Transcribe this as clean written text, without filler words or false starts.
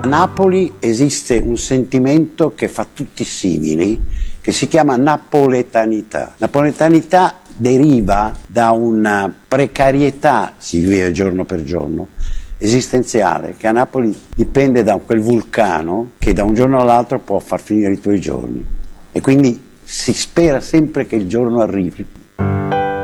A Napoli esiste un sentimento che fa tutti simili, che si chiama napoletanità. Napoletanità deriva da una precarietà, si vive giorno per giorno, esistenziale, che a Napoli dipende da quel vulcano che da un giorno all'altro può far finire i tuoi giorni. E quindi si spera sempre che il giorno arrivi